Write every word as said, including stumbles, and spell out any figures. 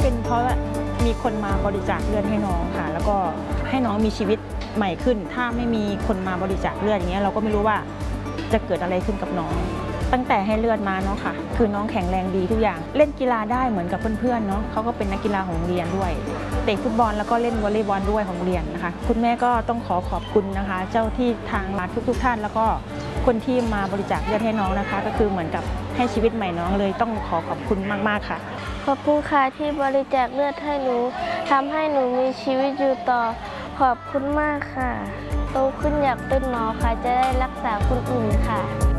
เป็นเพราะมีคนมาบริจาคเลือดให้น้องค่ะแล้วก็ให้น้องมีชีวิตใหม่ขึ้นถ้าไม่มีคนมาบริจาคเลือดอย่างเงี้ยเราก็ไม่รู้ว่าจะเกิดอะไรขึ้นกับน้องตั้งแต่ให้เลือดมาเนาะค่ะคือน้องแข็งแรงดีทุกอย่างเล่นกีฬาได้เหมือนกับเพื่อนๆเนาะเขาก็เป็นนักกีฬาของโรงเรียนด้วยเตะฟุตบอลแล้วก็เล่นวอลเลย์บอลด้วยของโรงเรียนนะคะคุณแม่ก็ต้องขอขอบคุณนะคะเจ้าที่ทางร้านทุกๆท่านแล้วก็คนที่มาบริจาคเลือดให้น้องนะคะก็คือเหมือนกับให้ชีวิตใหม่น้องเลยต้องขอขอบคุณมากๆค่ะขอบคุณค่ะที่บริจาคเลือดให้หนูทำให้หนูมีชีวิตอยู่ต่อขอบคุณมากค่ะโตขึ้นอยากเป็นหมอค่ะจะได้รักษาคนอื่นค่ะ